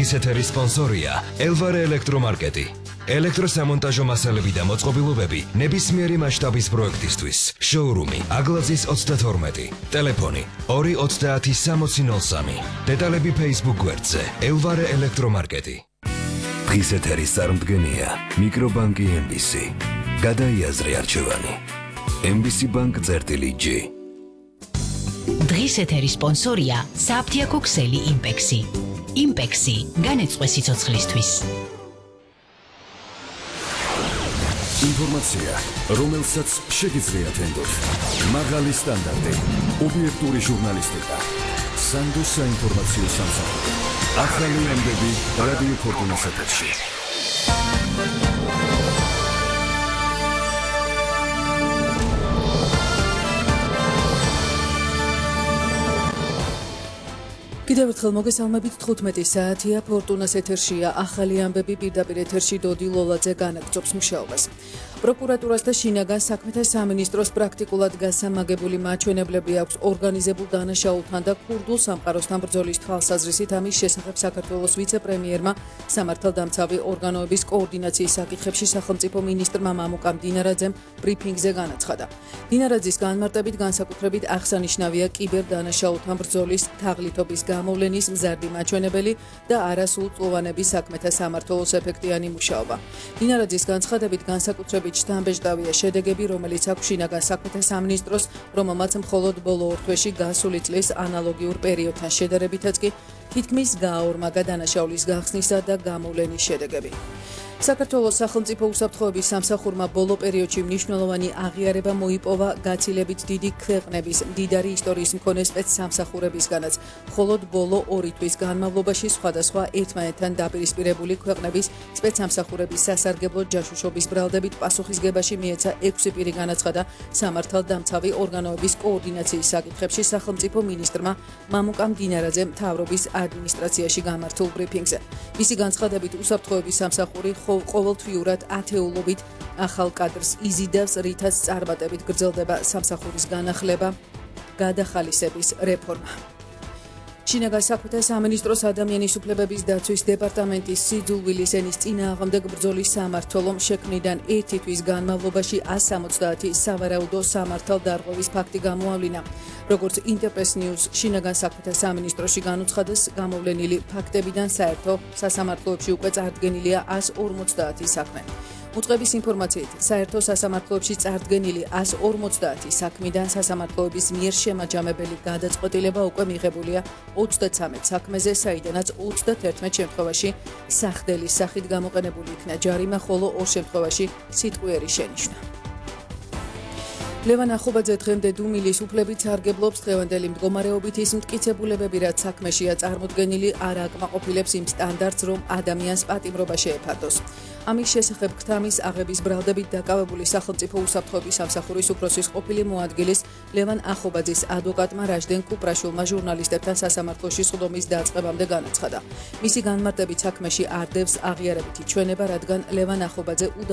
დღის ეთერის სპონსორია ელვარე ელექტრომარკეტი. ელექტროსამონტაჟო მასალები და მოწყობილობები ნებისმიერი მასშტაბის პროექტისთვის. შოურუმი აგლაძის 32. ტელეფონი 2306003. დეტალები Facebook გვერდზე ელვარე ელექტრომარკეტი. დღის ეთერის წარმდგენია მიკრობანკი MBC. გადაიაზრე არჩევანი. MBC Bank წერტილი-G. დღის ეთერის სპონსორია საფთიაქო ქსელი იმპექსი. იმპექსი განეწყვე სიცოცხლისთვის. ინფორმაცია, რომელსაც შეგიძლიათ ენდოთ. მაღალი სტანდარტი, ობიექტური ჟურნალისტიკა. სანდოს საინფორმაციო სამსახური. ახალი ამბები რადიო ფორტუნას ეთერში. კიდევ ერთხელ მოგესალმებით 15 საათია ფორტუნას ეთერშია ახალი ამბები პირდაპირ ეთერში დოდი ლოლაძე განაგრძობს მუშაობას. პროკურატურას და შინაგან საქმეთა სამინისტროს პრაქტიკულად გასამაგებული მაჩვენებლები აქვს ორგანიზებულ დანაშაულთან და ქურდულ სამყაროსთან ბრძოლის თვალსაზრისით ამის შესახებ საქართველოს ვიცე-პრემიერმა სამართალდამცავი ორგანოების კოორდინაციის საკითხებში სახელმწიფო მინისტრმა მამუკა მდინარაძემ ბრიფინგზე განაცხადა. მდინარაძის განმარტებით განსაკუთრებით აღსანიშნავია კიბერდანაშაულთან ბრძოლის თაღლითობის გამოვლენის მზარდი მაჩვენებელი და არასრულწლოვანების საქმეთა სამმართველოს ეფექტიანი მუშაობა. მდინარაძის განცხადებით განსაკუთრებით შთამბეჭდავია შედეგები, რომელიც აქვს შინაგან საქმეთა სამინისტროს, რომელმაც მხოლოდ ბოლო ორ თვეში გასული წლის ანალოგიურ პერიოდთან შედარებითაც კი თითქმის გააორმაგა დანაშაულის გახსნისა და გამოვლენის შედეგები. საქართველოს სახელმწიფო უსაფრთხოების სამსახურმა ბოლო პერიოდში მნიშვნელოვანი აღიარება მოიპოვა გაცილებით დიდი ქვეყნების მდიდარი ისტორიის მქონე სპეცსამსახურებისგანაც, მხოლოდ ბოლო 2 თვის განმავლობაში სხვადასხვა ერთმანეთთან დაპირისპირებული ქვეყნების სპეცსამსახურების სასარგებლო ჯაშუშობის ბრალდებით პასუხისგებაში მიეცა 6 პირი განაცხადა სამართალდამცავი ორგანოების კოორდინაციის საკითხებში სახელმწიფო მინისტრმა მამუკა მდინარაძემ მთავრობის ადმინისტრაციაში გამართულ ბრიფინგზე. მისი განცხადებით უსაფრთხოების სამსახური ყოველთვიურად ათეულობით ახალ კადრს იზიდავს, რითაც წარმატებით გრძელდება სამსახურის განახლება, გადახალისების რეფორმა. შინაგან საქმეთა სამინისტროს ადამიანის უფლებების დაცვის დეპარტამენტის სიძულვილის ენის წინააღმდეგ ბრძოლის სამმართველომ შექმნიდან 1 თვის განმავლობაში 170 სავარაუდო სამართალდარღვევის ფაქტი გამოავლინა. როგორც ინტერპრეს ნიუს შინაგან საქმეთა სამინისტროში განუცხადეს, გამოვლენილი ფაქტებიდან საერთო სასამართლოებში უკვე წარდგენილია 150 საქმე. უწყების ინფორმაციით, საერთო სასამართლოებში წარდგენილი 150 საქმიდან სასამართლოების მიერ შემაჯამებელი გადაწყვეტილება უკვე მიღებულია 33 საქმეზე, საიდანაც 31 შემთხვევაში სახდელის სახით გამოყენებული იქნა ჯარიმა, ხოლო 2 შემთხვევაში სიტყვიერი შენიშვნა. ლევან ახობაძე დღემდე დუმილის უფლებით სარგებლობს. დღევანდელი მდგომარეობით ის მტკიცებულებები, რაც საქმეშია წარმოდგენილი, არ აკმაყოფილებს იმ სტანდარტს, რომ ადამიანს პატიმრობა შეეფარდოს. ამის შესახებ ქთამის აღების ბრალდებით დაკავებული სახელმწიფო უსაფრთხოების სამსახურის უფროსის ყოფილი მოადგილის ლევან ახობაძის ადვოკატმა რაჟდენ კუპრაშვილმა ჟურნალისტებთან სასამართლოში სხდომის დაწყებამდე განაცხადა. მისი განმარტებით საქმეში არ დევს აღიარებითი ჩვენება, რადგან ლევან ახობაძე